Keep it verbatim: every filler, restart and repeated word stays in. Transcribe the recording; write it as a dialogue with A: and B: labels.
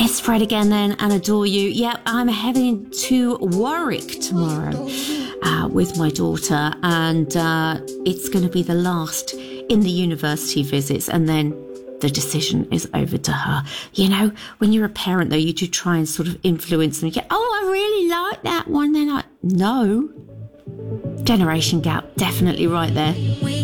A: It's Fred again then, and Adore You. Yeah, I'm heading to Warwick tomorrow uh, with my daughter, and uh, it's going to be the last in the university visits, and then the decision is over to her. You know, when you're a parent, though, you do try and sort of influence them. You get, oh, I really like that one. They're like, no. Generation gap, definitely right there.